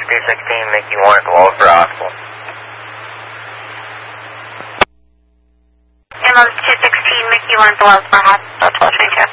216, Mickey 1 at the Walls for hospital. Ambulance 216, Mickey 1 at the Walls for hospital, 1222.